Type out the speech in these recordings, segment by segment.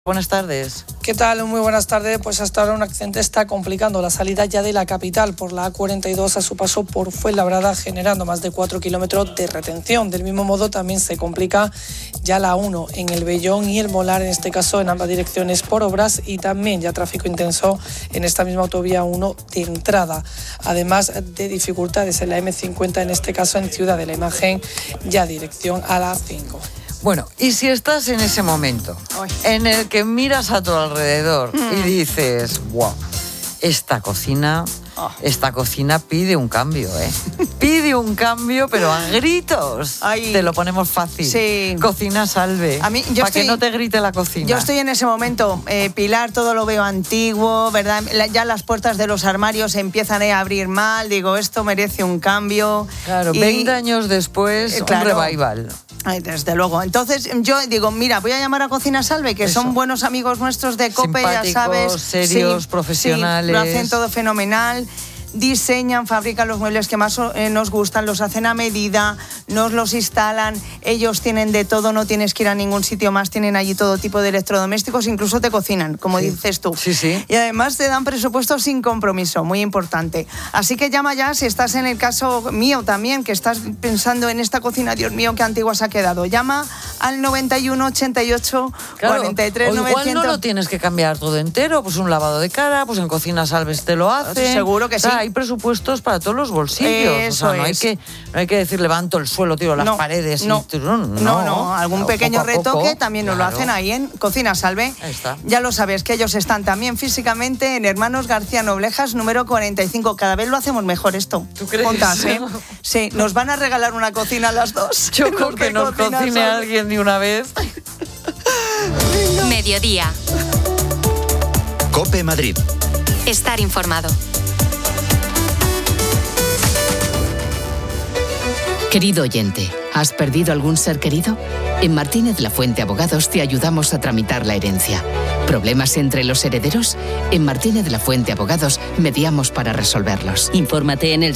Buenas tardes. ¿Qué tal? Muy buenas tardes. Pues hasta ahora un accidente está complicando la salida ya de la capital por la A42 a su paso por Fuenlabrada, generando más de 4 kilómetros de retención. Del mismo modo también se complica ya la A1 en el Vellón y el Molar, en este caso en ambas direcciones por obras, y también ya tráfico intenso en esta misma autovía 1 de entrada. Además de dificultades en la M50, en este caso en Ciudad de la Imagen, ya dirección a la A5. Bueno, y si estás en ese momento en el que miras a tu alrededor y dices, wow, esta cocina pide un cambio, Pide un cambio, pero a gritos. Ay. Te lo ponemos fácil. Sí. Cocina Salve. Para que no te grite la cocina. Yo estoy en ese momento. Pilar, todo lo veo antiguo, ¿verdad? Ya las puertas de los armarios empiezan a abrir mal. Digo, esto merece un cambio. Claro, 20 años después, claro, un revival. Ay, desde luego. Entonces yo digo, mira, voy a llamar a Cocina Salve, que son buenos amigos nuestros de COPE, ya sabes. Serios, profesionales. Sí, lo hacen todo fenomenal. Diseñan, fabrican los muebles que más nos gustan, los hacen a medida, nos los instalan, ellos tienen de todo, no tienes que ir a ningún sitio más, tienen allí todo tipo de electrodomésticos, incluso te cocinan, como dices tú. Sí, sí. Y además te dan presupuesto sin compromiso, muy importante. Así que llama ya, si estás en el caso mío también, que estás pensando en esta cocina, Dios mío, qué antigua se ha quedado. Llama al 91 88 43 900. Igual no lo tienes que cambiar todo entero, pues un lavado de cara, pues en Cocina Salves te lo hacen. Seguro que sí. Hay presupuestos para todos los bolsillos. Eso no hay que decir levanto el suelo, tiro las paredes. No, algún pequeño retoque también nos lo hacen ahí en Cocina Salve. Ahí está. Ya lo sabes, que ellos están también físicamente en Hermanos García Noblejas, número 45. Cada vez lo hacemos mejor esto. ¿Tú crees? Juntas, Sí, nos van a regalar una cocina a las dos. Yo creo que nos cocine alguien de una vez. Mediodía. COPE Madrid. Estar informado. Querido oyente, ¿has perdido algún ser querido? En Martínez La Fuente Abogados te ayudamos a tramitar la herencia. ¿Problemas entre los herederos? En Martínez La Fuente Abogados mediamos para resolverlos. Infórmate en el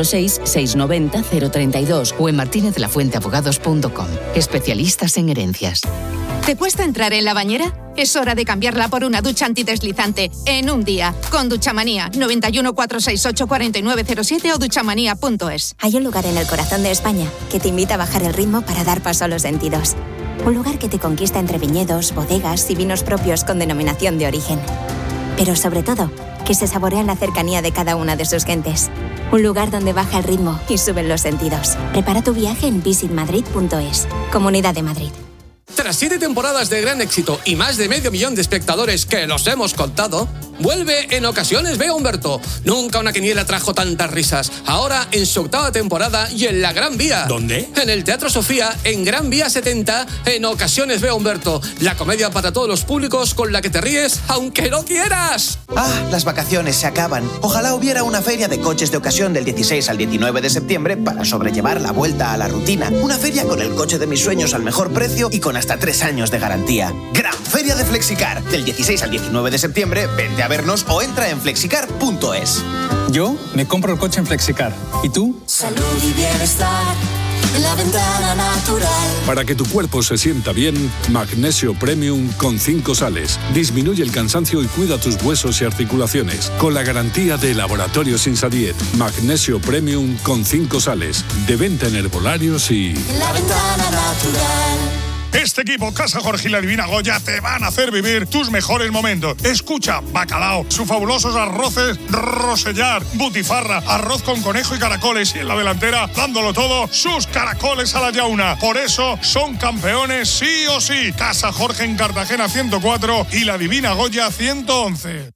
646-690-032 o en martinezlafuenteabogados.com. Especialistas en herencias. ¿Te cuesta entrar en la bañera? Es hora de cambiarla por una ducha antideslizante en un día. Con Duchamanía, 91 468 4907 o duchamanía.es. Hay un lugar en el corazón de España que te invita a bajar el ritmo para dar paso a los sentidos. Un lugar que te conquista entre viñedos, bodegas y vinos propios con denominación de origen. Pero sobre todo, que se saborea en la cercanía de cada una de sus gentes. Un lugar donde baja el ritmo y suben los sentidos. Prepara tu viaje en visitmadrid.es. Comunidad de Madrid. Tras 7 temporadas de gran éxito y más de 500.000 de espectadores que los hemos contado, vuelve En Ocasiones Veo a Humberto. Nunca una quiniela trajo tantas risas. Ahora en su 8ª temporada y en la Gran Vía. ¿Dónde? En el Teatro Sofía, en Gran Vía 70, En Ocasiones Veo a Humberto. La comedia para todos los públicos con la que te ríes aunque no quieras. Las vacaciones se acaban. Ojalá hubiera una feria de coches de ocasión del 16 al 19 de septiembre para sobrellevar la vuelta a la rutina. Una feria con el coche de mis sueños al mejor precio y con hasta 3 años de garantía. Gran Feria de Flexicar. Del 16 al 19 de septiembre, vente a vernos o entra en flexicar.es. Yo me compro el coche en Flexicar. ¿Y tú? Salud y bienestar en la ventana natural. Para que tu cuerpo se sienta bien, Magnesio Premium con 5 sales. Disminuye el cansancio y cuida tus huesos y articulaciones. Con la garantía de Laboratorios Insadiet. Magnesio Premium con 5 sales. De venta en herbolarios y... En la ventana natural. Este equipo, Casa Jorge y la Divina Goya, te van a hacer vivir tus mejores momentos. Escucha, bacalao, sus fabulosos arroces Rosellar, butifarra, arroz con conejo y caracoles, y en la delantera, dándolo todo, sus caracoles a la yauna. Por eso son campeones sí o sí. Casa Jorge en Cartagena 104 y la Divina Goya 111.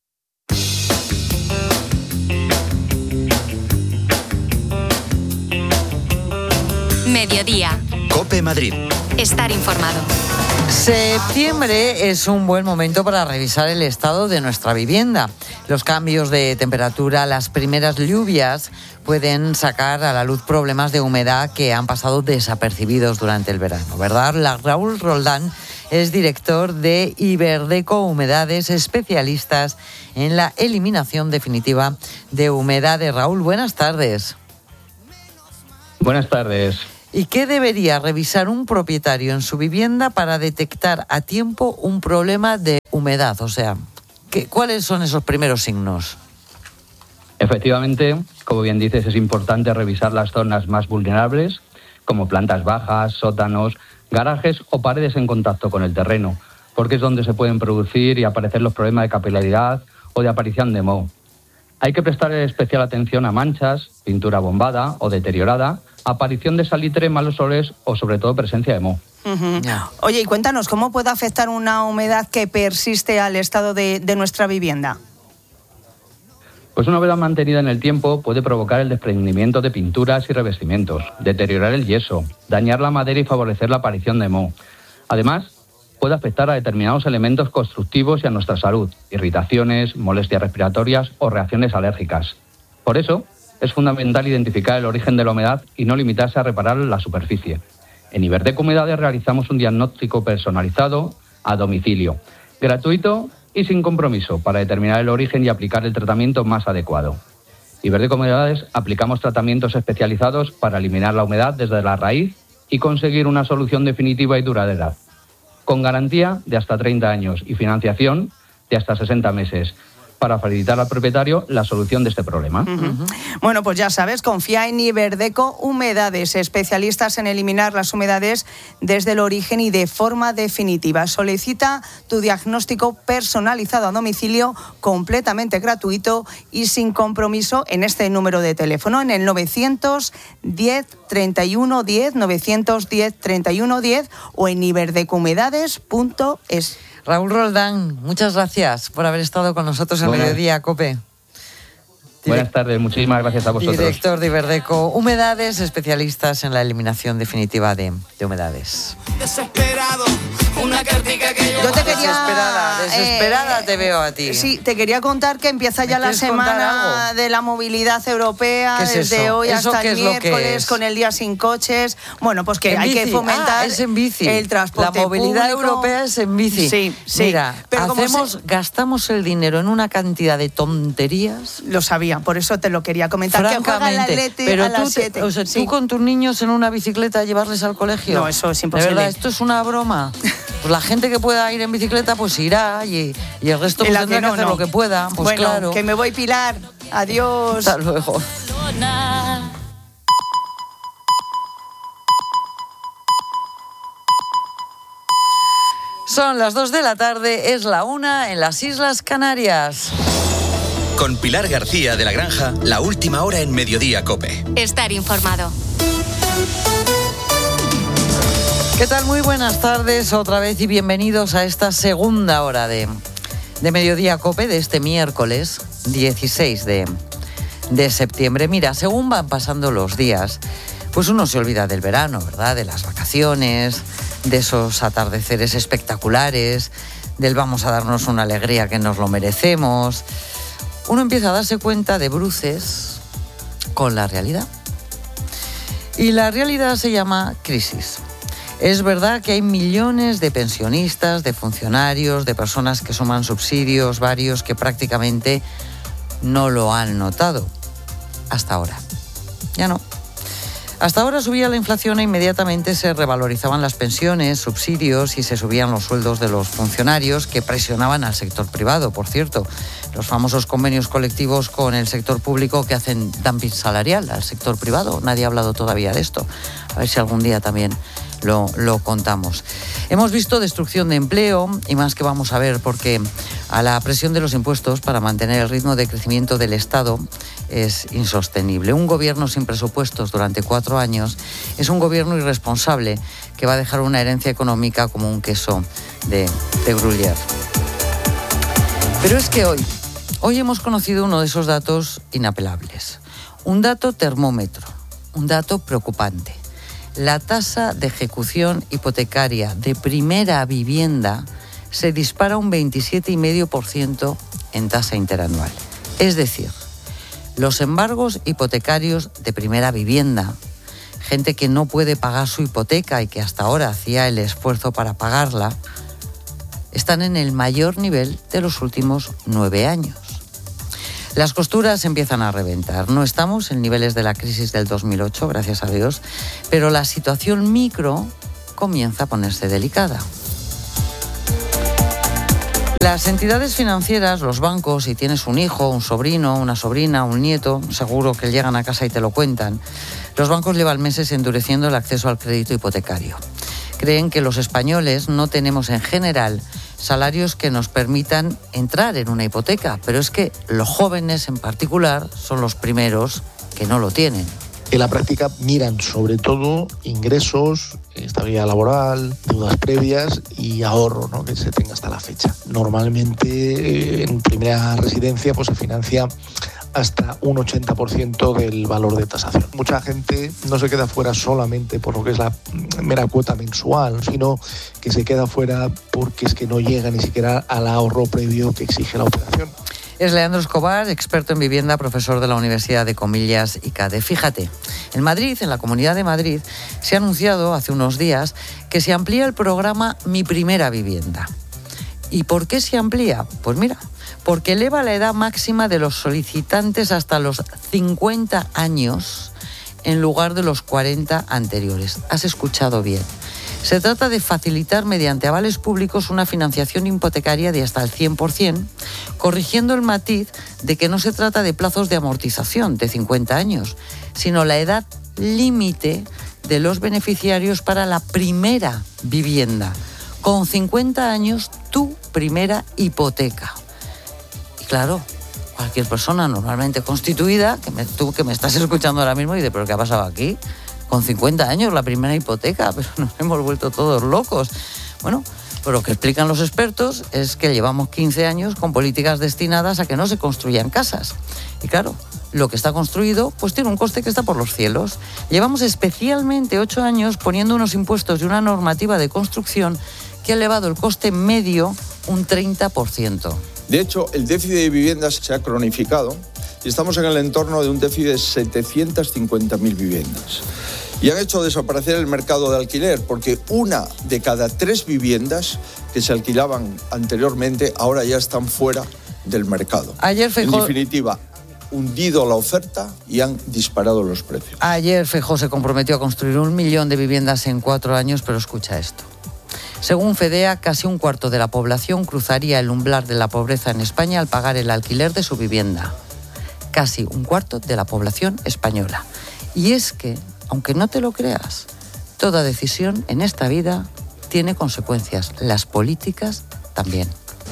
Mediodía. COPE Madrid. Estar informado. Septiembre es un buen momento para revisar el estado de nuestra vivienda. Los cambios de temperatura, las primeras lluvias pueden sacar a la luz problemas de humedad que han pasado desapercibidos durante el verano, ¿verdad? Raúl Roldán es director de Iberdeco Humedades, especialistas en la eliminación definitiva de humedades. Raúl, buenas tardes. Buenas tardes. ¿Y qué debería revisar un propietario en su vivienda para detectar a tiempo un problema de humedad? O sea, ¿cuáles son esos primeros signos? Efectivamente, como bien dices, es importante revisar las zonas más vulnerables, como plantas bajas, sótanos, garajes o paredes en contacto con el terreno, porque es donde se pueden producir y aparecer los problemas de capilaridad o de aparición de moho. Hay que prestar especial atención a manchas, pintura bombada o deteriorada, aparición de salitre, malos olores o sobre todo presencia de moho. Uh-huh. Oye, y cuéntanos, ¿cómo puede afectar una humedad que persiste al estado de nuestra vivienda? Pues una humedad mantenida en el tiempo puede provocar el desprendimiento de pinturas y revestimientos, deteriorar el yeso, dañar la madera y favorecer la aparición de moho. Además, puede afectar a determinados elementos constructivos y a nuestra salud, irritaciones, molestias respiratorias o reacciones alérgicas. Por eso, es fundamental identificar el origen de la humedad y no limitarse a reparar la superficie. En Iberdeco Humedades realizamos un diagnóstico personalizado a domicilio, gratuito y sin compromiso para determinar el origen y aplicar el tratamiento más adecuado. Iberdeco Humedades aplicamos tratamientos especializados para eliminar la humedad desde la raíz y conseguir una solución definitiva y duradera, con garantía de hasta 30 años y financiación de hasta 60 meses, para facilitar al propietario la solución de este problema. Uh-huh. Bueno, pues ya sabes, confía en Iberdeco Humedades, especialistas en eliminar las humedades desde el origen y de forma definitiva. Solicita tu diagnóstico personalizado a domicilio, completamente gratuito y sin compromiso en este número de teléfono, en el 910 31 10, 910 31 10 o en iberdecahumedades.es. Raúl Roldán, muchas gracias por haber estado con nosotros en Mediodía Cope. Buenas tardes, muchísimas gracias a vosotros. Director de Iberdeco Humedades, especialistas en la eliminación definitiva de humedades. Desesperado, una cartica que yo te quería... Desesperada te veo a ti. Sí, te quería contar que empieza ya la semana de la movilidad europea, desde hoy hasta el miércoles, con el día sin coches. Bueno, pues que hay que fomentar es en bici. El transporte La movilidad público. Europea es en bici. Sí. Mira, pero gastamos el dinero en una cantidad de tonterías. Lo sabía, por eso te lo quería comentar. Francamente, que juega a las 7. ¿Tú con tus niños en una bicicleta llevarles al colegio? No, eso es imposible. De verdad, esto es una broma. Pues la gente que pueda ir en bicicleta, pues irá y el resto pues tendrá que hacer lo que pueda. Pues bueno, claro. Que me voy, Pilar. Adiós. Hasta luego. Son las 2 de la tarde, es la 1 en las Islas Canarias. Con Pilar García de la Granja, la última hora en Mediodía Cope. Estar informado. ¿Qué tal? Muy buenas tardes otra vez y bienvenidos a esta segunda hora de Mediodía Cope de este miércoles 16 de septiembre. Mira, según van pasando los días, pues uno se olvida del verano, ¿verdad? De las vacaciones, de esos atardeceres espectaculares, del vamos a darnos una alegría que nos lo merecemos. Uno empieza a darse cuenta de bruces con la realidad. Y la realidad se llama crisis. Es verdad que hay millones de pensionistas, de funcionarios, de personas que suman subsidios varios que prácticamente no lo han notado. Hasta ahora. Ya no. Hasta ahora subía la inflación e inmediatamente se revalorizaban las pensiones, subsidios y se subían los sueldos de los funcionarios que presionaban al sector privado, por cierto. Los famosos convenios colectivos con el sector público que hacen dumping salarial al sector privado. Nadie ha hablado todavía de esto. A ver si algún día también lo contamos. Hemos visto destrucción de empleo y más que vamos a ver, porque a la presión de los impuestos para mantener el ritmo de crecimiento del Estado es insostenible. Un gobierno sin presupuestos durante 4 años es un gobierno irresponsable que va a dejar una herencia económica como un queso de Gruyère. Pero es que hoy hemos conocido uno de esos datos inapelables. Un dato termómetro, un dato preocupante. La tasa de ejecución hipotecaria de primera vivienda se dispara un 27,5% en tasa interanual. Es decir, los embargos hipotecarios de primera vivienda, gente que no puede pagar su hipoteca y que hasta ahora hacía el esfuerzo para pagarla, están en el mayor nivel de los últimos 9 años. Las costuras empiezan a reventar. No estamos en niveles de la crisis del 2008, gracias a Dios, pero la situación micro comienza a ponerse delicada. Las entidades financieras, los bancos, si tienes un hijo, un sobrino, una sobrina, un nieto, seguro que llegan a casa y te lo cuentan. Los bancos llevan meses endureciendo el acceso al crédito hipotecario. Creen que los españoles no tenemos en general salarios que nos permitan entrar en una hipoteca, pero es que los jóvenes en particular son los primeros que no lo tienen. En la práctica miran sobre todo ingresos, estabilidad laboral, deudas previas y ahorro, ¿no?, que se tenga hasta la fecha. Normalmente en primera residencia pues se financia hasta un 80% del valor de tasación. Mucha gente no se queda fuera solamente por lo que es la mera cuota mensual, sino que se queda fuera porque es que no llega ni siquiera al ahorro previo que exige la operación. Es Leandro Escobar, experto en vivienda, profesor de la Universidad de Comillas y CADE. Fíjate, en Madrid, en la Comunidad de Madrid, se ha anunciado hace unos días que se amplía el programa Mi Primera Vivienda. ¿Y por qué se amplía? Pues mira, porque eleva la edad máxima de los solicitantes hasta los 50 años en lugar de los 40 anteriores. Has escuchado bien. Se trata de facilitar mediante avales públicos una financiación hipotecaria de hasta el 100%, corrigiendo el matiz de que no se trata de plazos de amortización de 50 años, sino la edad límite de los beneficiarios para la primera vivienda. Con 50 años, tu primera hipoteca. Y claro, cualquier persona normalmente constituida, tú que me estás escuchando ahora mismo y dices, ¿pero qué ha pasado aquí? Con 50 años la primera hipoteca, pero nos hemos vuelto todos locos. Bueno, pues lo que explican los expertos es que llevamos 15 años con políticas destinadas a que no se construyan casas. Y claro, lo que está construido pues tiene un coste que está por los cielos. Llevamos especialmente 8 años poniendo unos impuestos y una normativa de construcción que ha elevado el coste medio un 30%. De hecho, el déficit de viviendas se ha cronificado y estamos en el entorno de un déficit de 750.000 viviendas. Y han hecho desaparecer el mercado de alquiler, porque 1 de cada 3 viviendas que se alquilaban anteriormente ahora ya están fuera del mercado. Ayer Feijóo... En definitiva, hundido la oferta y han disparado los precios. Ayer Feijóo se comprometió a construir 1 millón de viviendas en 4 años, pero escucha esto. Según Fedea, casi un cuarto de la población cruzaría el umbral de la pobreza en España al pagar el alquiler de su vivienda. Casi un cuarto de la población española. Y es que, aunque no te lo creas, toda decisión en esta vida tiene consecuencias. Las políticas también.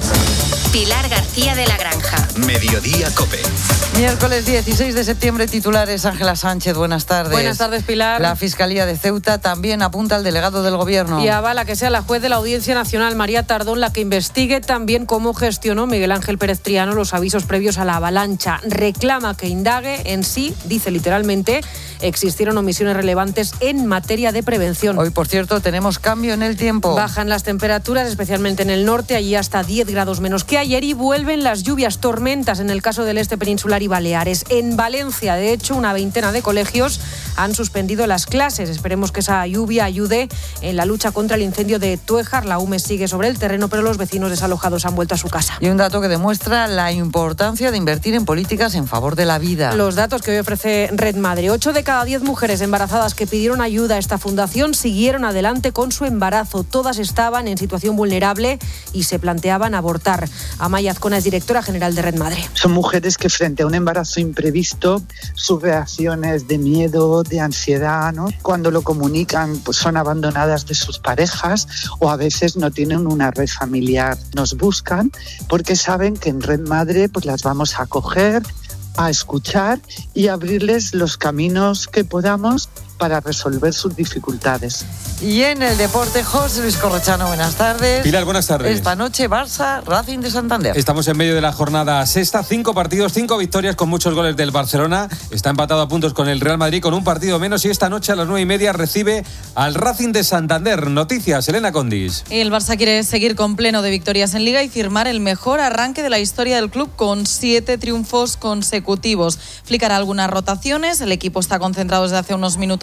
Pilar García de la Granja. Mediodía COPE. Miércoles 16 de septiembre, titulares. Ángela Sánchez, buenas tardes. Buenas tardes, Pilar. La Fiscalía de Ceuta también apunta al delegado del Gobierno. Y avala que sea la juez de la Audiencia Nacional, María Tardón, la que investigue también cómo gestionó Miguel Ángel Pérez Triano los avisos previos a la avalancha. Reclama que indague en sí, dice literalmente, existieron omisiones relevantes en materia de prevención. Hoy, por cierto, tenemos cambio en el tiempo. Bajan las temperaturas, especialmente en el norte, allí hasta 10 grados menos que ayer, y vuelven las lluvias, tormentas en el caso del este peninsular y Baleares. En Valencia, de hecho, una veintena de colegios han suspendido las clases. Esperemos que esa lluvia ayude en la lucha contra el incendio de Tuéjar. La UME sigue sobre el terreno, pero los vecinos desalojados han vuelto a su casa. Y un dato que demuestra la importancia de invertir en políticas en favor de la vida. Los datos que hoy ofrece Red Madre. 8 de cada 10 mujeres embarazadas que pidieron ayuda a esta fundación siguieron adelante con su embarazo. Todas estaban en situación vulnerable y se planteaban abortar. Amaya Azcona es directora general de Red Madre. Son mujeres que frente a un embarazo imprevisto, sus reacciones de miedo, de ansiedad, ¿no?, cuando lo comunican, pues son abandonadas de sus parejas o a veces no tienen una red familiar. Nos buscan porque saben que en Red Madre pues las vamos a acoger, a escuchar y abrirles los caminos que podamos para resolver sus dificultades. Y en el deporte, José Luis Corrochano, buenas tardes. Pilar, buenas tardes. Esta noche, Barça, Racing de Santander. Estamos en medio de la jornada sexta, 5 partidos, 5 victorias con muchos goles del Barcelona. Está empatado a puntos con el Real Madrid con un partido menos y esta noche a las 9:30 recibe al Racing de Santander. Noticias, Elena Condis. El Barça quiere seguir con pleno de victorias en Liga y firmar el mejor arranque de la historia del club con 7 triunfos consecutivos. Explicará algunas rotaciones. El equipo está concentrado desde hace unos minutos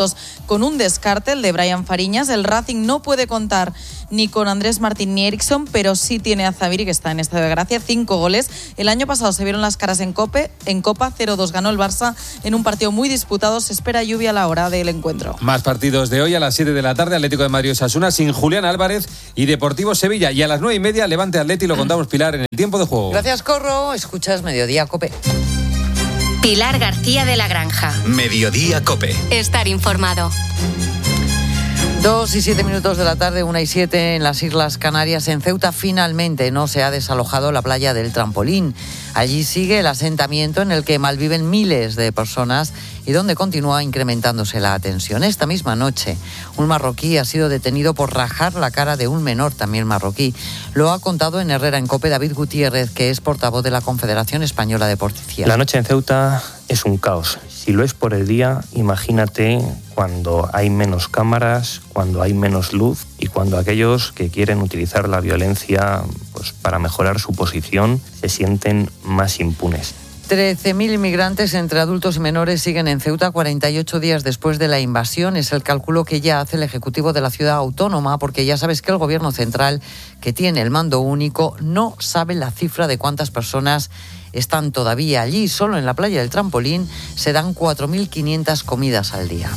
minutos con un descarte, el de Brian Fariñas. El Racing no puede contar ni con Andrés Martín ni Eriksson, pero sí tiene a Zaviri, que está en estado de gracia, 5 goles. El año pasado se vieron las caras en Copa, 0-2 ganó el Barça en un partido muy disputado. Se espera lluvia a la hora del encuentro. Más partidos de hoy a las 7 de la tarde, Atlético de Madrid Osasuna sin Julián Álvarez y Deportivo Sevilla. Y a las 9:30, Levante Atleti, lo contamos, Pilar, en el tiempo de juego. Gracias, Corro. Escuchas Mediodía Cope. Pilar García de la Granja. Mediodía Cope. Estar informado. 2:07 de la tarde, 1:07 en las Islas Canarias. En Ceuta finalmente no se ha desalojado la playa del Trampolín. Allí sigue el asentamiento en el que malviven miles de personas y donde continúa incrementándose la tensión. Esta misma noche, un marroquí ha sido detenido por rajar la cara de un menor, también marroquí. Lo ha contado en Herrera en Cope David Gutiérrez, que es portavoz de la Confederación Española de Policía. La noche en Ceuta es un caos. Si lo es por el día, imagínate cuando hay menos cámaras, cuando hay menos luz y cuando aquellos que quieren utilizar la violencia pues, para mejorar su posición se sienten más impunes. 13.000 inmigrantes entre adultos y menores siguen en Ceuta 48 días después de la invasión. Es el cálculo que ya hace el Ejecutivo de la ciudad autónoma, porque ya sabes que el Gobierno central, que tiene el mando único, no sabe la cifra de cuántas personas están todavía allí. Solo en la playa del Trampolín se dan 4.500 comidas al día.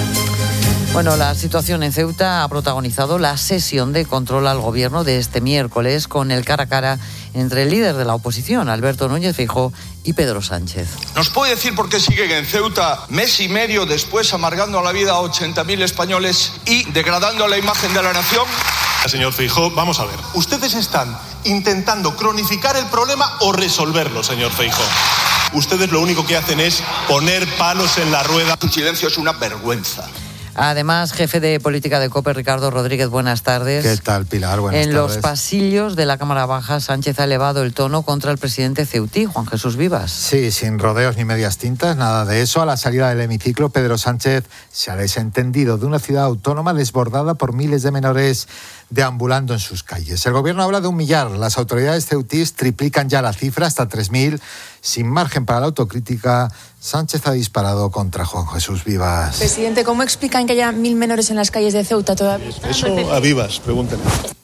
Bueno, la situación en Ceuta ha protagonizado la sesión de control al Gobierno de este miércoles con el cara a cara entre el líder de la oposición, Alberto Núñez Feijóo, y Pedro Sánchez. ¿Nos puede decir por qué siguen en Ceuta mes y medio después amargando la vida a 80.000 españoles y degradando la imagen de la nación? Señor Feijóo, vamos a ver. Ustedes están intentando cronificar el problema o resolverlo, señor Feijóo. Ustedes lo único que hacen es poner palos en la rueda. Tu silencio es una vergüenza. Además, jefe de política de COPE, Ricardo Rodríguez, buenas tardes. ¿Qué tal, Pilar? Buenas tardes. En los pasillos de la Cámara Baja, Sánchez ha elevado el tono contra el presidente ceutí, Juan Jesús Vivas. Sí, sin rodeos ni medias tintas, nada de eso. A la salida del hemiciclo, Pedro Sánchez se ha desentendido de una ciudad autónoma desbordada por miles de menores deambulando en sus calles. El gobierno habla de 1 millar. Las autoridades ceutís triplican ya la cifra hasta 3.000. Sin margen para la autocrítica, Sánchez ha disparado contra Juan Jesús Vivas. Presidente, ¿cómo explican que haya 1.000 menores en las calles de Ceuta todavía? Eso a Vivas, pregúntenle.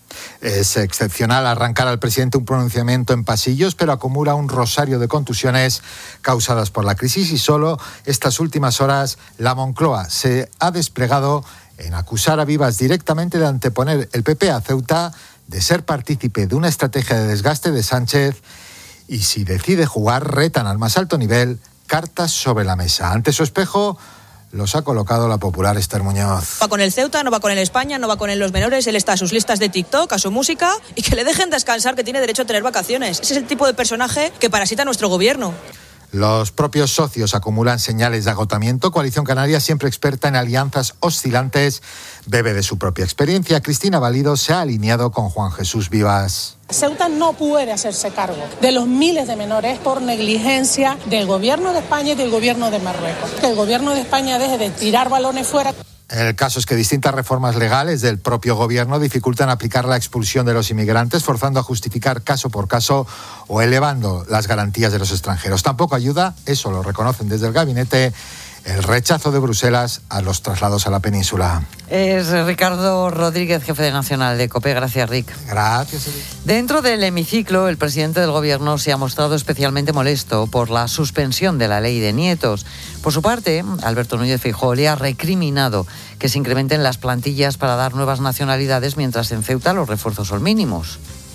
Es excepcional arrancar al presidente un pronunciamiento en pasillos, pero acumula un rosario de contusiones causadas por la crisis y solo estas últimas horas la Moncloa se ha desplegado en acusar a Vivas directamente de anteponer el PP a Ceuta, de ser partícipe de una estrategia de desgaste de Sánchez y, si decide jugar, retan al más alto nivel cartas sobre la mesa. Ante su espejo los ha colocado la popular Esther Muñoz. Va con el Ceuta, no va con el España, no va con los menores, él está a sus listas de TikTok, a su música y que le dejen descansar, que tiene derecho a tener vacaciones. Ese es el tipo de personaje que parasita nuestro gobierno. Los propios socios acumulan señales de agotamiento. Coalición Canaria, siempre experta en alianzas oscilantes, bebe de su propia experiencia. Cristina Valido se ha alineado con Juan Jesús Vivas. Ceuta no puede hacerse cargo de los miles de menores por negligencia del gobierno de España y del gobierno de Marruecos. Que el gobierno de España deje de tirar balones fuera. El caso es que distintas reformas legales del propio gobierno dificultan aplicar la expulsión de los inmigrantes, forzando a justificar caso por caso o elevando las garantías de los extranjeros. Tampoco ayuda, eso lo reconocen desde el gabinete, el rechazo de Bruselas a los traslados a la península. Es Ricardo Rodríguez, jefe de Nacional de COPE. Gracias, Rick. Gracias, Rick. Dentro del hemiciclo, el presidente del Gobierno se ha mostrado especialmente molesto por la suspensión de la ley de nietos. Por su parte, Alberto Núñez Feijóo le ha recriminado que se incrementen las plantillas para dar nuevas nacionalidades, mientras en Ceuta los refuerzos son mínimos.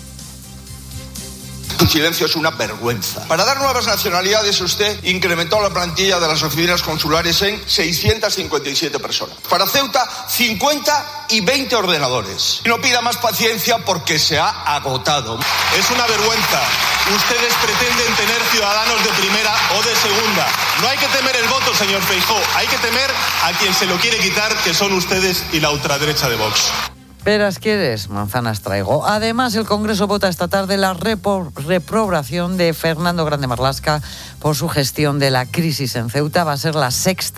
Tu silencio es una vergüenza. Para dar nuevas nacionalidades, usted incrementó la plantilla de las oficinas consulares en 657 personas. Para Ceuta, 50 y 20 ordenadores. Y no pida más paciencia porque se ha agotado. Es una vergüenza. Ustedes pretenden tener ciudadanos de primera o de segunda. No hay que temer el voto, señor Feijóo. Hay que temer a quien se lo quiere quitar, que son ustedes y la ultraderecha de Vox. Peras quieres, manzanas traigo. Además, el Congreso vota esta tarde la reprobación de Fernando Grande Marlaska por su gestión de la crisis en Ceuta. Va a ser la sexta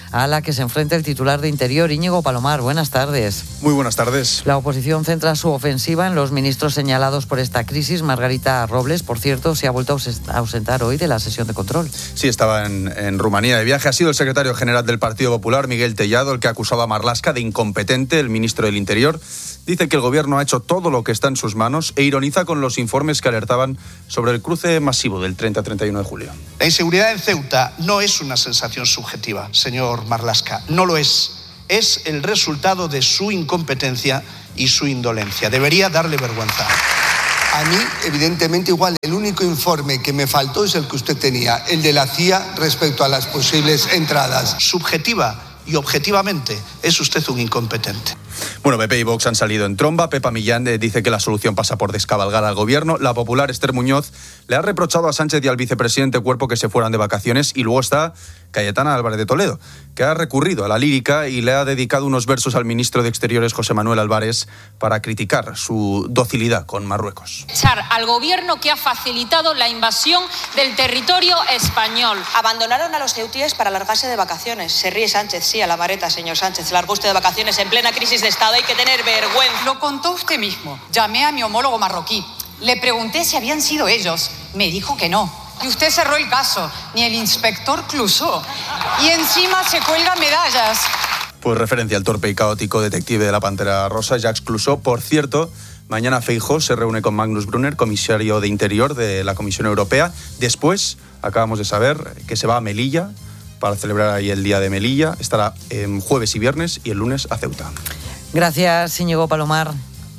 a la que se enfrenta el titular de Interior, Íñigo Palomar. Buenas tardes. Muy buenas tardes. La oposición centra su ofensiva en los ministros señalados por esta crisis. Margarita Robles, por cierto, se ha vuelto a ausentar hoy de la sesión de control. Sí, estaba en Rumanía de viaje. Ha sido el secretario general del Partido Popular, Miguel Tellado, el que ha acusado a Marlaska de incompetente, el ministro del Interior. Dice que el gobierno ha hecho todo lo que está en sus manos e ironiza con los informes que alertaban sobre el cruce masivo del 30-31 de julio. La inseguridad en Ceuta no es una sensación subjetiva, señor Marlaska, no lo es. Es el resultado de su incompetencia y su indolencia. Debería darle vergüenza. A mí, evidentemente, igual el único informe que me faltó es el que usted tenía, el de la CIA respecto a las posibles entradas. Subjetiva y objetivamente es usted un incompetente. Bueno, PP y Vox han salido en tromba. Pepa Millán dice que la solución pasa por descabalgar al gobierno. La popular Esther Muñoz le ha reprochado a Sánchez y al vicepresidente Cuerpo que se fueran de vacaciones. Y luego está Cayetana Álvarez de Toledo, que ha recurrido a la lírica y le ha dedicado unos versos al ministro de Exteriores, José Manuel Álvarez, para criticar su docilidad con Marruecos. Echar al gobierno que ha facilitado la invasión del territorio español. Abandonaron a los ceutíes para largarse de vacaciones. Se ríe Sánchez, sí, a la vareta, señor Sánchez. Se largó usted de vacaciones en plena crisis de Estado. Hay que tener vergüenza. Lo contó usted mismo. Llamé a mi homólogo marroquí. Le pregunté si habían sido ellos. Me dijo que no. Y usted cerró el caso. Ni el inspector Clouseau. Y encima se cuelga medallas. Pues referencia al torpe y caótico detective de la Pantera Rosa, Jacques Clouseau. Por cierto, mañana Feijóo se reúne con Magnus Brunner, comisario de Interior de la Comisión Europea. Después, acabamos de saber que se va a Melilla para celebrar ahí el Día de Melilla. Estará jueves y viernes y el lunes a Ceuta. Gracias, Íñigo Palomar.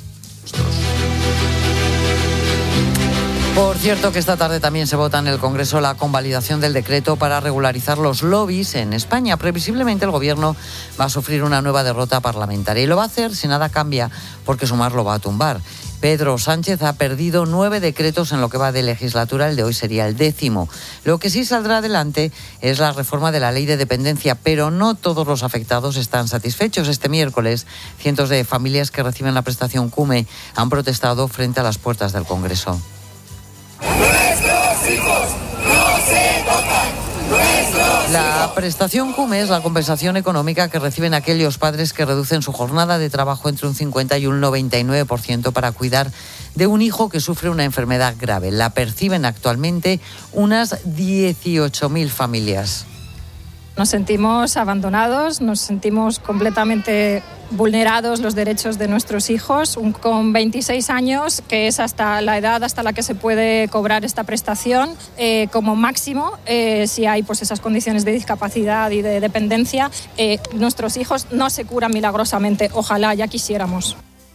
Por cierto, que esta tarde también se vota en el Congreso la convalidación del decreto para regularizar los lobbies en España. Previsiblemente el Gobierno va a sufrir una nueva derrota parlamentaria y lo va a hacer si nada cambia, porque Sumar lo va a tumbar. Pedro Sánchez ha perdido 9 decretos en lo que va de legislatura, el de hoy sería el 10º. Lo que sí saldrá adelante es la reforma de la ley de dependencia, pero no todos los afectados están satisfechos. Este miércoles, cientos de familias que reciben la prestación CUME han protestado frente a las puertas del Congreso. Nuestros hijos no se tocan. La prestación CUME es la compensación económica que reciben aquellos padres que reducen su jornada de trabajo entre un 50 y un 99% para cuidar de un hijo que sufre una enfermedad grave. La perciben actualmente unas 18.000 familias. Nos sentimos abandonados, nos sentimos completamente vulnerados los derechos de nuestros hijos. Con 26 años, que es hasta la edad hasta la que se puede cobrar esta prestación, como máximo, si hay pues esas condiciones de discapacidad y de dependencia, nuestros hijos no se curan milagrosamente. Ojalá, ya quisiéramos.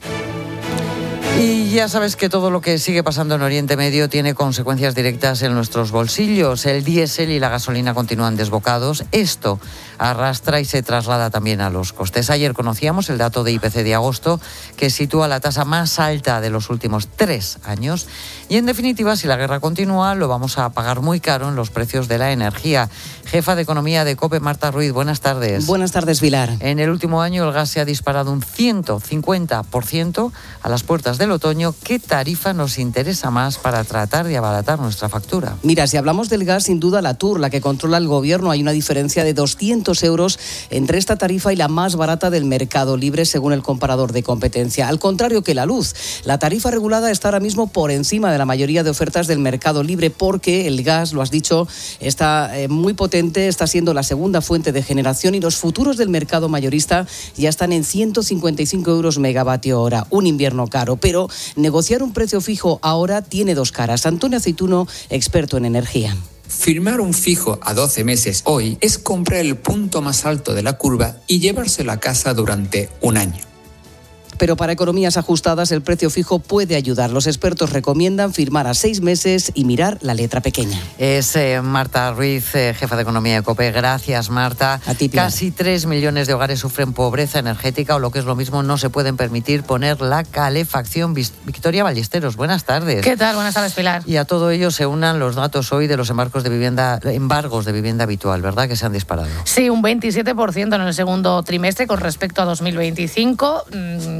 Y ya sabes que todo lo que sigue pasando en Oriente Medio tiene consecuencias directas en nuestros bolsillos. El diésel y la gasolina continúan desbocados. Esto arrastra y se traslada también a los costes. Ayer conocíamos el dato de IPC de agosto, que sitúa la tasa más alta de los últimos 3 años. Y en definitiva, si la guerra continúa, lo vamos a pagar muy caro en los precios de la energía. Jefa de Economía de COPE, Marta Ruiz, buenas tardes. Buenas tardes, Pilar. En el último año el gas se ha disparado un 150% a las puertas del otoño. ¿Qué tarifa nos interesa más para tratar de abaratar nuestra factura? Mira, si hablamos del gas, sin duda la TUR, la que controla el gobierno, hay una diferencia de 200 euros entre esta tarifa y la más barata del mercado libre, según el comparador de competencia. Al contrario que la luz, la tarifa regulada está ahora mismo por encima de la mayoría de ofertas del mercado libre, porque el gas, lo has dicho, está muy potente, está siendo la segunda fuente de generación y los futuros del mercado mayorista ya están en 155 euros megavatio hora. Un invierno caro, pero negociar un precio fijo ahora tiene dos caras. Antonio Aceituno, experto en energía. Firmar un fijo a 12 meses hoy es comprar el punto más alto de la curva y llevárselo a casa durante un año. Pero para economías ajustadas el precio fijo puede ayudar. Los expertos recomiendan firmar a 6 meses y mirar la letra pequeña. Es Marta Ruiz, jefa de Economía de COPE. Gracias, Marta. A ti, Pilar. Casi 3 millones de hogares sufren pobreza energética o, lo que es lo mismo, no se pueden permitir poner la calefacción. Victoria Ballesteros, buenas tardes. ¿Qué tal? Buenas tardes, Pilar. Y a todo ello se unan los datos hoy de los embargos de vivienda habitual, ¿verdad?, que se han disparado. Sí, un 27% en el segundo trimestre con respecto a 2025.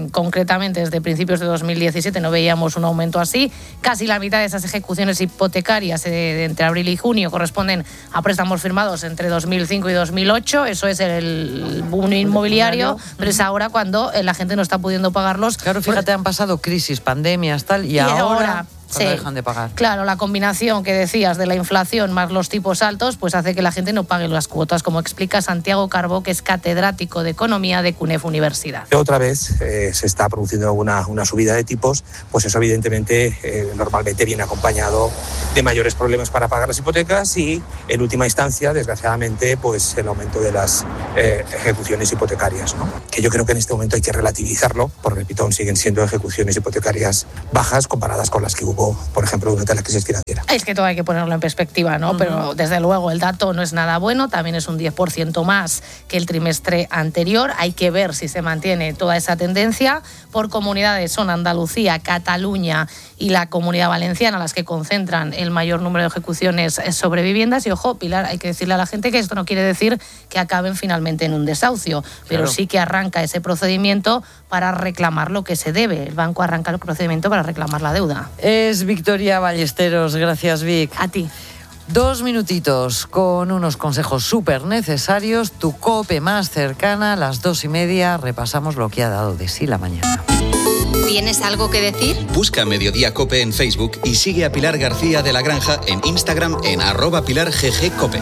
concretamente desde principios de 2017 no veíamos un aumento así. Casi la mitad de esas ejecuciones hipotecarias entre abril y junio corresponden a préstamos firmados entre 2005 y 2008. Eso es el boom inmobiliario, pero es ahora cuando la gente no está pudiendo pagarlos. Claro, fíjate, han pasado crisis, pandemias, tal, y ahora dejan de pagar. Claro, la combinación que decías de la inflación más los tipos altos, pues hace que la gente no pague las cuotas, como explica Santiago Carbó, que es catedrático de Economía de CUNEF Universidad. Otra vez se está produciendo una subida de tipos, pues eso evidentemente normalmente viene acompañado de mayores problemas para pagar las hipotecas y, en última instancia, desgraciadamente, pues el aumento de las ejecuciones hipotecarias, ¿no? Que yo creo que en este momento hay que relativizarlo, porque repito, aún siguen siendo ejecuciones hipotecarias bajas comparadas con las que hubo, por ejemplo, durante la crisis financiera. Es que todo hay que ponerlo en perspectiva, ¿no? Pero desde luego el dato no es nada bueno, también es un 10% más que el trimestre anterior. Hay que ver si se mantiene toda esa tendencia. Por comunidades son Andalucía, Cataluña y la Comunidad Valenciana las que concentran el mayor número de ejecuciones sobre viviendas. Y ojo, Pilar, hay que decirle a la gente que esto no quiere decir que acaben finalmente en un desahucio, pero Claro. sí que arranca ese procedimiento para reclamar lo que se debe. El banco arranca el procedimiento para reclamar la deuda. Es Victoria Ballesteros, gracias Vic. A ti. 2 minutitos con unos consejos súper necesarios. Tu COPE más cercana, a las 2:30 repasamos lo que ha dado de sí la mañana. ¿Tienes algo que decir? Busca Mediodía Cope en Facebook y sigue a Pilar García de la Granja en Instagram en @PilarGGCope.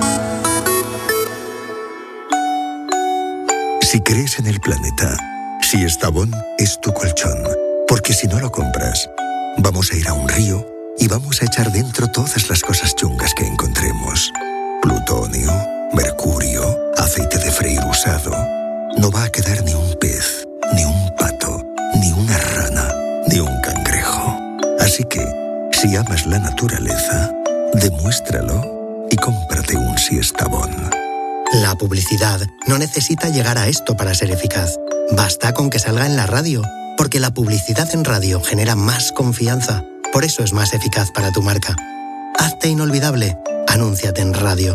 Si crees en el planeta, Siestabón es tu colchón. Porque si no lo compras, vamos a ir a un río y vamos a echar dentro todas las cosas chungas que encontremos. Plutonio, mercurio, aceite de freír usado. No va a quedar ni un pez, ni un pato, ni una rana, ni un cangrejo. Así que, si amas la naturaleza, demuéstralo y cómprate un Siestabón. La publicidad no necesita llegar a esto para ser eficaz. Basta con que salga en la radio, porque la publicidad en radio genera más confianza. Por eso es más eficaz para tu marca. Hazte inolvidable. Anúnciate en radio.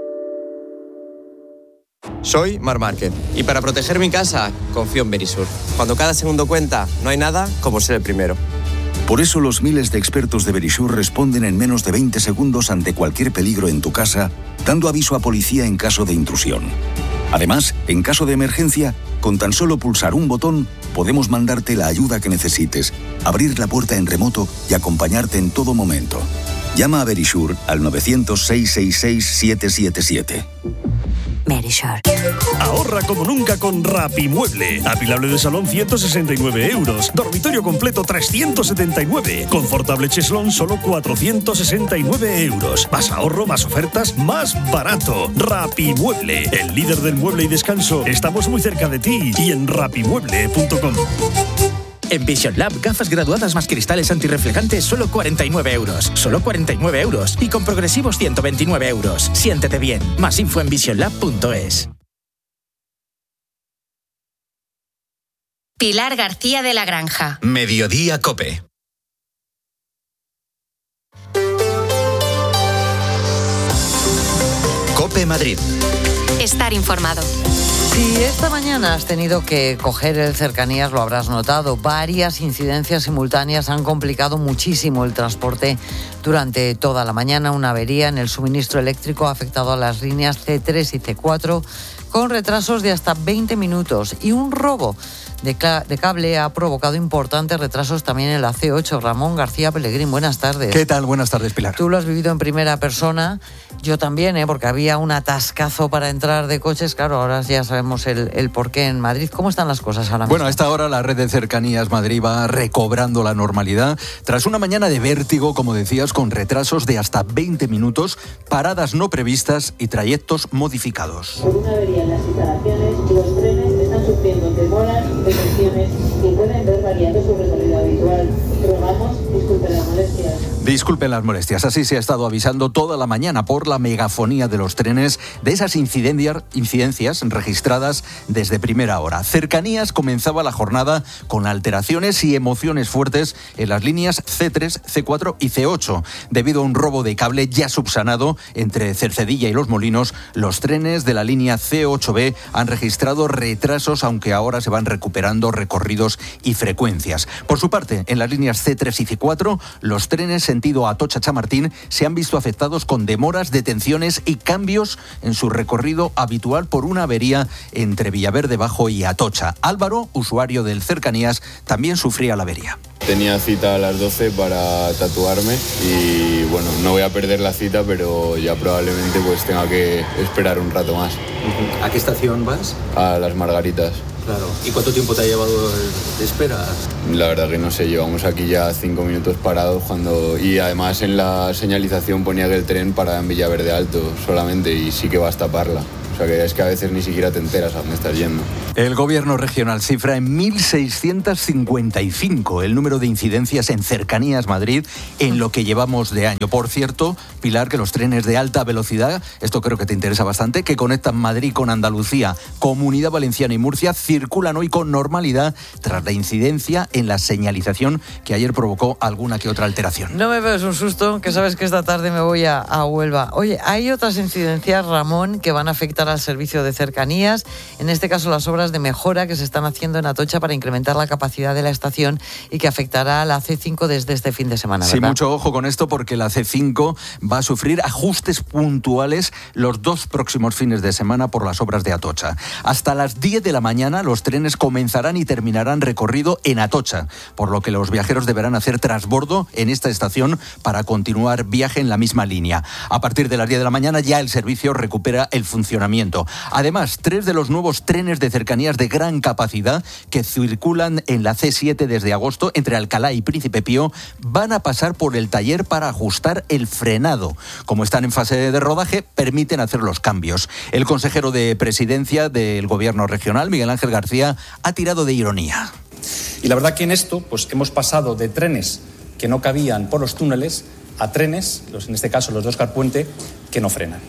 Soy Marc Márquez y para proteger mi casa confío en Verisur. Cuando cada segundo cuenta, no hay nada como ser el primero. Por eso los miles de expertos de Verisur responden en menos de 20 segundos ante cualquier peligro en tu casa, dando aviso a policía en caso de intrusión. Además, en caso de emergencia, con tan solo pulsar un botón, podemos mandarte la ayuda que necesites, abrir la puerta en remoto y acompañarte en todo momento. Llama a Verisur al 900-666-777. Verisur. Ahorra como nunca con Rapimueble. Apilable de salón 169 euros. Dormitorio completo 379. Confortable cheslón solo 469 euros. Más ahorro, más ofertas, más barato. Rapimueble. El líder del mueble y descanso. Estamos muy cerca de ti y en rapimueble.com. En Vision Lab, gafas graduadas más cristales antirreflejantes, solo 49 euros. Solo 49 euros. Y con progresivos 129 euros. Siéntete bien. Más info en visionlab.es. Pilar García de la Granja. Mediodía Cope. Cope Madrid. Estar informado. Si esta mañana has tenido que coger el Cercanías, lo habrás notado. Varias incidencias simultáneas han complicado muchísimo el transporte durante toda la mañana. Una avería en el suministro eléctrico ha afectado a las líneas C3 y C4 con retrasos de hasta 20 minutos. Y un robo de cable ha provocado importantes retrasos también en la C8. Ramón García Pellegrín, buenas tardes. ¿Qué tal? Buenas tardes, Pilar. Tú lo has vivido en primera persona, yo también, porque había un atascazo para entrar de coches. Claro, ahora ya sabemos el porqué en Madrid. ¿Cómo están las cosas ahora mismo? Bueno, a esta hora la red de Cercanías Madrid va recobrando la normalidad tras una mañana de vértigo, como decías, con retrasos de hasta 20 minutos, paradas no previstas y trayectos modificados. Por una avería en las instalaciones, los trenes están sufriendo demoras, detenciones y pueden ver variando su recorrido habitual. Rogamos disculpen las molestias. Disculpen las molestias, así se ha estado avisando toda la mañana por la megafonía de los trenes de esas incidencias registradas desde primera hora. Cercanías comenzaba la jornada con alteraciones y emociones fuertes en las líneas C3, C4 y C8. Debido a un robo de cable ya subsanado entre Cercedilla y Los Molinos, los trenes de la línea C8B han registrado retrasos, aunque ahora se van recuperando recorridos y frecuencias. Por su parte, en las líneas C3 y C4, los trenes sentido Atocha-Chamartín se han visto afectados con demoras, detenciones y cambios en su recorrido habitual por una avería entre Villaverde Bajo y Atocha. Álvaro, usuario del Cercanías, también sufría la avería. Tenía cita a las 12 para tatuarme y bueno, no voy a perder la cita, pero ya probablemente pues tenga que esperar un rato más. ¿A qué estación vas? A Las Margaritas. Claro. ¿Y cuánto tiempo te ha llevado de espera? La verdad que no sé, llevamos aquí ya 5 minutos parados y además en la señalización ponía que el tren para en Villaverde Alto solamente y sí que vas a taparla. O sea que es que a veces ni siquiera te enteras a dónde estás yendo. El gobierno regional cifra en 1.655 el número de incidencias en Cercanías Madrid en lo que llevamos de año. Por cierto, Pilar, que los trenes de alta velocidad, esto creo que te interesa bastante, que conectan Madrid con Andalucía, Comunidad Valenciana y Murcia, circulan hoy con normalidad tras la incidencia en la señalización que ayer provocó alguna que otra alteración. No me pegues un susto, que sabes que esta tarde me voy a Huelva. Oye, hay otras incidencias, Ramón, que van a afectar al servicio de cercanías, en este caso las obras de mejora que se están haciendo en Atocha para incrementar la capacidad de la estación y que afectará a la C5 desde este fin de semana, ¿verdad? Sí, mucho ojo con esto porque la C5 va a sufrir ajustes puntuales los 2 próximos fines de semana por las obras de Atocha. Hasta las 10 de la mañana los trenes comenzarán y terminarán recorrido en Atocha, por lo que los viajeros deberán hacer transbordo en esta estación para continuar viaje en la misma línea. A partir de las 10 de la mañana ya el servicio recupera el funcionamiento. Además, 3 de los nuevos trenes de cercanías de gran capacidad que circulan en la C7 desde agosto entre Alcalá y Príncipe Pío van a pasar por el taller para ajustar el frenado. Como están en fase de rodaje, permiten hacer los cambios. El consejero de Presidencia del Gobierno regional, Miguel Ángel García, ha tirado de ironía. Y la verdad que en esto pues hemos pasado de trenes que no cabían por los túneles a trenes, en este caso los de Óscar Puente, que no frenan.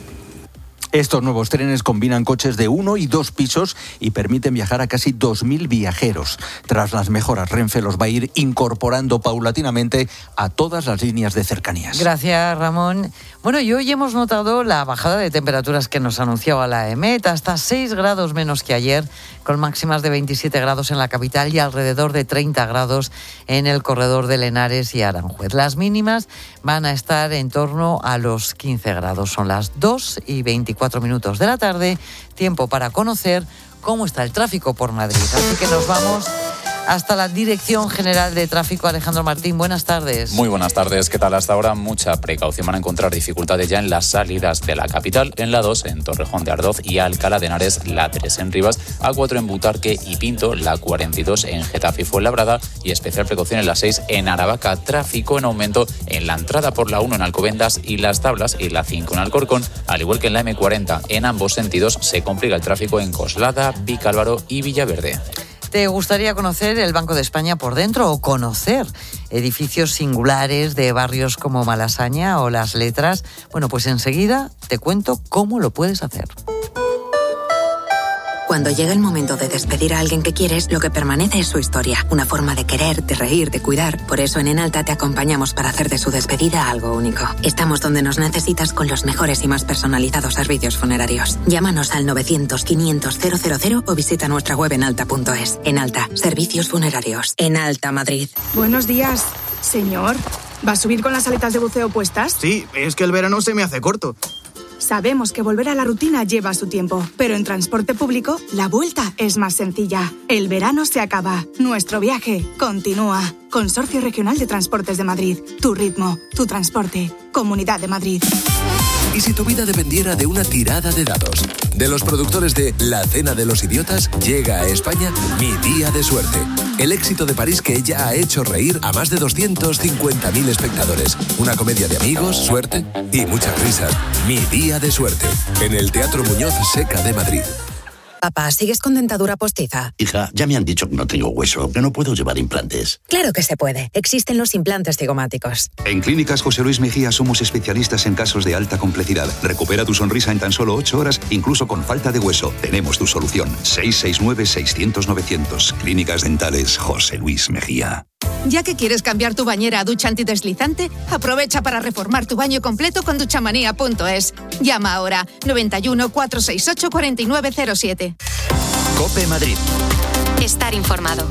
Estos nuevos trenes combinan coches de 1 y 2 pisos y permiten viajar a casi 2.000 viajeros. Tras las mejoras, Renfe los va a ir incorporando paulatinamente a todas las líneas de cercanías. Gracias, Ramón. Bueno, y hoy hemos notado la bajada de temperaturas que nos anunciaba la EMET, hasta 6 grados menos que ayer, con máximas de 27 grados en la capital y alrededor de 30 grados en el corredor de Henares y Aranjuez. Las mínimas van a estar en torno a los 15 grados. Son las 2:24 minutos de la tarde, tiempo para conocer cómo está el tráfico por Madrid. Así que nos vamos hasta la Dirección General de Tráfico. Alejandro Martín, buenas tardes. Muy buenas tardes. ¿Qué tal? Hasta ahora mucha precaución. Van a encontrar dificultades ya en las salidas de la capital, en la 2 en Torrejón de Ardoz y Alcalá de Henares, la 3 en Rivas, A4 en Butarque y Pinto, la 42 en Getafe y Fuenlabrada y especial precaución en la 6 en Aravaca. Tráfico en aumento en la entrada por la 1 en Alcobendas y Las Tablas y la 5 en Alcorcón, al igual que en la M40. En ambos sentidos se complica el tráfico en Coslada, Vicálvaro y Villaverde. ¿Te gustaría conocer el Banco de España por dentro o conocer edificios singulares de barrios como Malasaña o Las Letras? Bueno, pues enseguida te cuento cómo lo puedes hacer. Cuando llega el momento de despedir a alguien que quieres, lo que permanece es su historia. Una forma de querer, de reír, de cuidar. Por eso en Enalta te acompañamos para hacer de su despedida algo único. Estamos donde nos necesitas con los mejores y más personalizados servicios funerarios. Llámanos al 900-500-000 o visita nuestra web enalta.es. Enalta, servicios funerarios. Enalta, Madrid. Buenos días, señor. ¿Va a subir con las aletas de buceo puestas? Sí, es que el verano se me hace corto. Sabemos que volver a la rutina lleva su tiempo, pero en transporte público la vuelta es más sencilla. El verano se acaba, nuestro viaje continúa. Consorcio Regional de Transportes de Madrid. Tu ritmo, tu transporte. Comunidad de Madrid. ¿Y si tu vida dependiera de una tirada de dados? De los productores de La Cena de los Idiotas llega a España Mi Día de Suerte. El éxito de París que ya ha hecho reír a más de 250.000 espectadores. Una comedia de amigos, suerte y muchas risas. Mi Día de Suerte. En el Teatro Muñoz Seca de Madrid. Papá, ¿sigues con dentadura postiza? Hija, ya me han dicho que no tengo hueso, que no puedo llevar implantes. Claro que se puede. Existen los implantes cigomáticos. En Clínicas José Luis Mejía somos especialistas en casos de alta complejidad. Recupera tu sonrisa en tan solo 8 horas, incluso con falta de hueso. Tenemos tu solución. 669-600-900. Clínicas Dentales José Luis Mejía. Ya que quieres cambiar tu bañera a ducha antideslizante, aprovecha para reformar tu baño completo con duchamanía.es. Llama ahora 91 468 4907. COPE Madrid. Estar informado.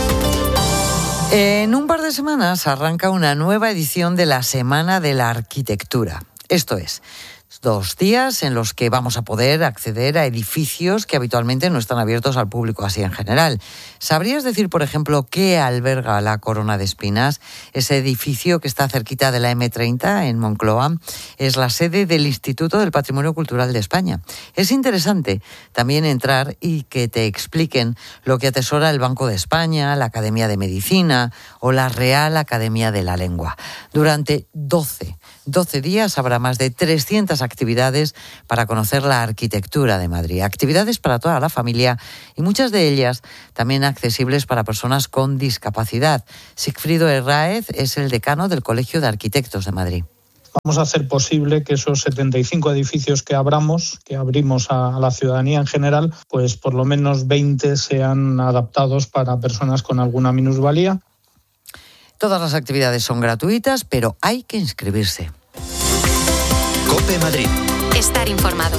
En un par de semanas arranca una nueva edición de la Semana de la Arquitectura. Esto es, 2 días en los que vamos a poder acceder a edificios que habitualmente no están abiertos al público así en general. ¿Sabrías decir, por ejemplo, qué alberga la Corona de Espinas? Ese edificio que está cerquita de la M30 en Moncloa es la sede del Instituto del Patrimonio Cultural de España. Es interesante también entrar y que te expliquen lo que atesora el Banco de España, la Academia de Medicina o la Real Academia de la Lengua. Durante 12 días habrá más de 300 actividades para conocer la arquitectura de Madrid. Actividades para toda la familia y muchas de ellas también accesibles para personas con discapacidad. Sigfrido Herráez es el decano del Colegio de Arquitectos de Madrid. Vamos a hacer posible que esos 75 edificios que abrimos a la ciudadanía en general, pues por lo menos 20 sean adaptados para personas con alguna minusvalía. Todas las actividades son gratuitas, pero hay que inscribirse. COPE Madrid. Estar informado.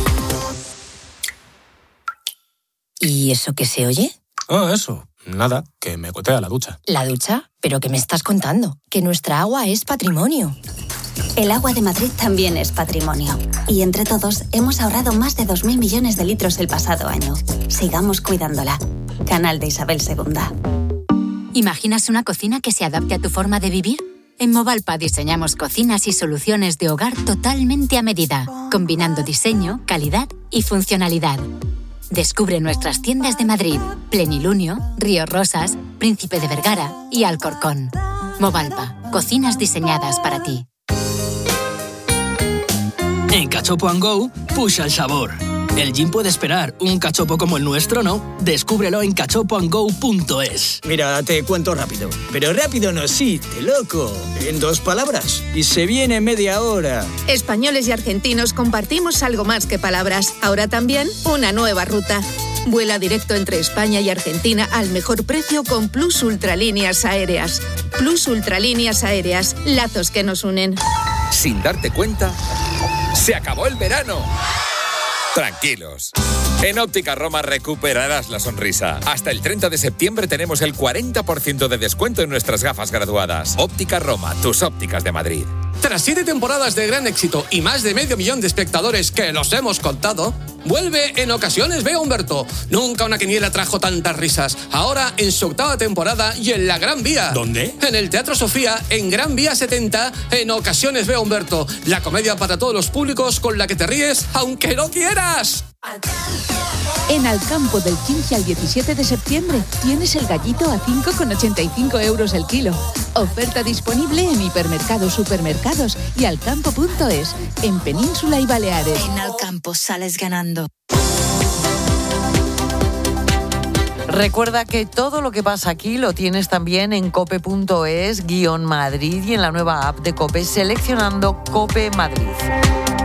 ¿Y eso qué se oye? Eso. Nada, que me gotea la ducha. ¿La ducha? ¿Pero qué me estás contando? Que nuestra agua es patrimonio. El agua de Madrid también es patrimonio. Y entre todos hemos ahorrado más de 2.000 millones de litros el pasado año. Sigamos cuidándola. Canal de Isabel II. ¿Imaginas una cocina que se adapte a tu forma de vivir? En Movalpa diseñamos cocinas y soluciones de hogar totalmente a medida, combinando diseño, calidad y funcionalidad. Descubre nuestras tiendas de Madrid, Plenilunio, Río Rosas, Príncipe de Vergara y Alcorcón. Movalpa, cocinas diseñadas para ti. En Cachopo & Go, pusha el sabor. El gin puede esperar, un cachopo como el nuestro no. Descúbrelo en cachopoandgo.es. Mira, te cuento rápido. Pero rápido no existe, loco. En 2 palabras. Y se viene en media hora. Españoles y argentinos compartimos algo más que palabras. Ahora también una nueva ruta. Vuela directo entre España y Argentina al mejor precio con Plus Ultralíneas Aéreas. Plus Ultralíneas Aéreas, lazos que nos unen. Sin darte cuenta, se acabó el verano. Tranquilos. En Óptica Roma recuperarás la sonrisa. Hasta el 30 de septiembre tenemos el 40% de descuento en nuestras gafas graduadas. Óptica Roma, tus ópticas de Madrid. Tras 7 temporadas de gran éxito y más de 500.000 de espectadores que los hemos contado, vuelve En Ocasiones Veo a Humberto. Nunca una quiniela trajo tantas risas. Ahora en su 8ª temporada y en la Gran Vía. ¿Dónde? En el Teatro Sofía, en Gran Vía 70, En Ocasiones Veo a Humberto. La comedia para todos los públicos con la que te ríes aunque no quieras. En Alcampo del 15 al 17 de septiembre tienes el gallito a 5,85 euros el kilo. Oferta disponible en hipermercados, supermercados y alcampo.es, en Península y Baleares. En Alcampo sales ganando. Recuerda que todo lo que pasa aquí lo tienes también en cope.es/Madrid y en la nueva app de COPE seleccionando COPE Madrid.